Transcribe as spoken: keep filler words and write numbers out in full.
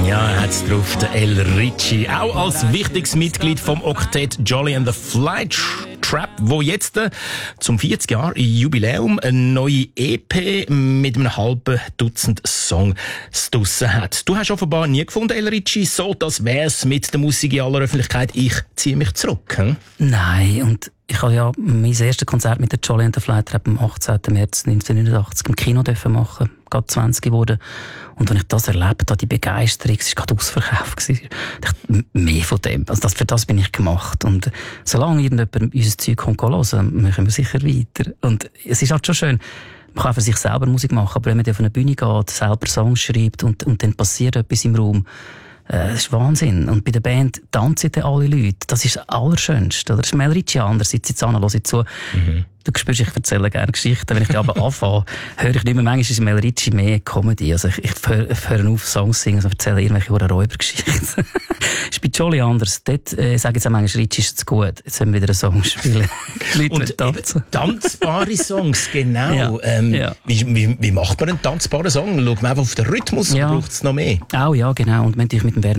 Ja, er hat's drauf, der El Ricci. Auch als wichtiges Mitglied vom Oktett Jolly and the Flytrap, wo jetzt äh, zum vierzig Jahr Jubiläum eine neue E P mit einem halben Dutzend Songs draussen hat. Du hast offenbar nie gefunden, El Ricci, so das wär's mit der Musik in aller Öffentlichkeit. Ich ziehe mich zurück. Hm? Nein, und ich habe ja mein erstes Konzert mit der Jolly and the Flytrap am achtzehnten März neunzehnhundertneunundachtzig im Kino dürfen machen, gerade zwanzig geworden. Und als ich das erlebt habe, die Begeisterung, es war gerade ausverkauft. Ich dachte, mehr von dem. Also das, für das bin ich gemacht. Und solange irgendjemand unser Zeug hören kann, machen wir sicher weiter. Und es ist halt schon schön, man kann für sich selber Musik machen, aber wenn man auf eine Bühne geht, selber Songs schreibt und, und dann passiert etwas im Raum, das ist Wahnsinn. Und bei der Band tanzen dann alle Leute. Das ist das Allerschönste. Das ist El Ricci anders. Sitze jetzt an, höre ich zu. Mhm. Du spürst, ich erzähle gerne Geschichten. Wenn ich aber anfange, höre ich nicht mehr. Manchmal ist El Ricci mehr Comedy. Also ich, ich höre, höre auf, Songs singen, also erzähle irgendwelche Räubergeschichten. ist bei Jolly anders. Dort äh, sagen sie manchmal, Ricci ist zu gut. Jetzt sollen wir wieder einen Song spielen. Und tanzen. Tanzbare Songs, genau. Ja. Ähm, ja. Wie, wie, wie macht man einen tanzbaren Song? Schaut man einfach auf den Rhythmus, ja. Oder braucht es noch mehr? Auch ja, genau. Und wenn ich mit dem